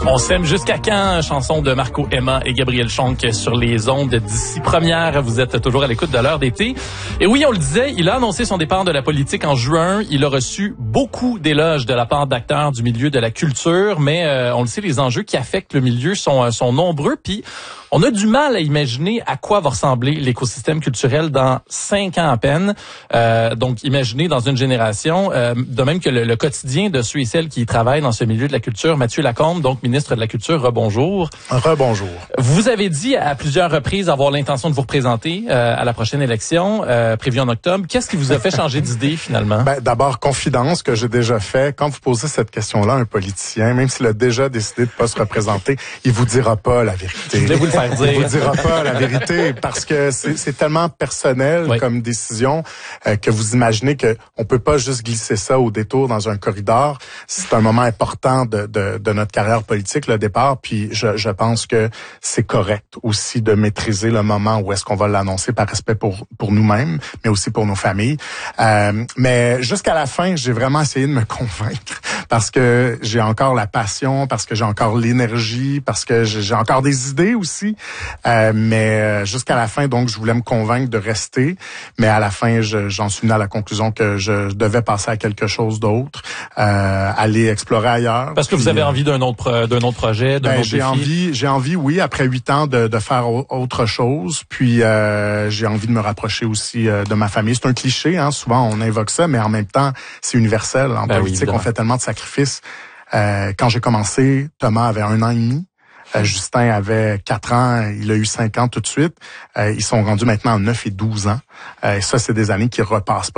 On s'aime jusqu'à quand? Chanson de Marco Emma et Gabriel Schonk sur les ondes d'ici première. Vous êtes toujours à l'écoute de l'heure d'été. Et oui, on le disait, il a annoncé son départ de la politique en juin. Il a reçu beaucoup d'éloges de la part d'acteurs du milieu de la culture, mais on le sait, les enjeux qui affectent le milieu sont nombreux. Puis on a du mal à imaginer à quoi va ressembler l'écosystème culturel dans 5 ans à peine. Donc, imaginez dans une génération, de même que le quotidien de ceux et celles qui travaillent dans ce milieu de la culture. Mathieu Lacombe, donc ministre de la Culture, rebonjour. Rebonjour. Vous avez dit à plusieurs reprises avoir l'intention de vous représenter à la prochaine élection, prévue en octobre. Qu'est-ce qui vous a fait changer d'idée finalement? D'abord, confidence que j'ai déjà fait. Quand vous posez cette question-là à un politicien, même s'il a déjà décidé de pas se représenter, il vous dira pas la vérité. Je voulais vous le faire dire. Il vous dira pas la vérité parce que c'est tellement personnel comme décision que vous imaginez que on peut pas juste glisser ça au détour dans un corridor. C'est un moment important de notre carrière politique, le départ, puis je pense que c'est correct aussi de maîtriser le moment où est-ce qu'on va l'annoncer par respect pour nous-mêmes, mais aussi pour nos familles. Mais jusqu'à la fin, j'ai vraiment essayé de me convaincre parce que j'ai encore la passion, parce que j'ai encore l'énergie, parce que j'ai encore des idées aussi. Mais jusqu'à la fin, donc, je voulais me convaincre de rester. Mais à la fin, j'en suis venu à la conclusion que je devais passer à quelque chose d'autre, aller explorer ailleurs. Parce que vous avez envie d'un autre projet, d'un autre défi? J'ai envie, oui, après 8 ans, de faire autre chose. Puis j'ai envie de me rapprocher aussi de ma famille. C'est un cliché, hein. Souvent on invoque ça, mais en même temps, c'est universel. En politique, on fait tellement de sacrifices. Quand j'ai commencé, Thomas avait 1 an et demi. Justin avait 4 ans, il a eu 5 ans tout de suite. Ils sont rendus maintenant à 9 et 12 ans. Et ça, c'est des années qui repassent pas.